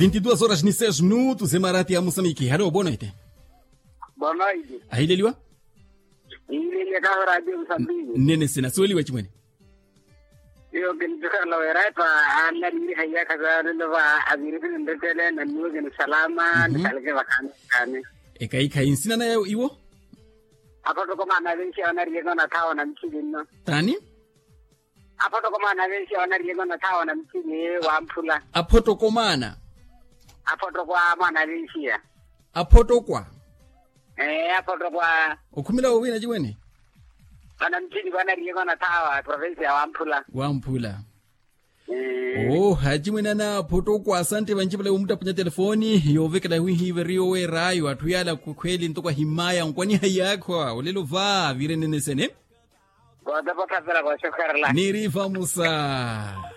22 horas e 6 minutos, Emarati a Moçambique. Hello, boa noite. Boa noite. Aí, Liwa? Ile ka radio Moçambique. Nene sina soli wa chimwene. Yo kintuka lawera pa anani haya kaza ndoba abiri ndetele na nuge ni salama nikaleke bakane. Kai insina na iwo? Hapo ndo kama anavenshi anariego na tawa na mchini. Tani? Hapo ndo kama anavenshi anariego na tawa na mchini wa mpula. Apoto komana. Hapo ndo kwa anavenshi ya. Apoto kwa. Hapo ndo kwa Okumila wina jiwene. Ana mchini bana riego na tawa province ya Wampula. Wampula. Oh, hajimwena na poto kwa asante vanjibale umuta panya telefoni yovekela hivi rio we rayo atuyala kukweli ntokwa himaya nkwani hayakwa ulelo va vire nene sene. Kwa dapo kazala kwa shukara la. Nirifa Musa.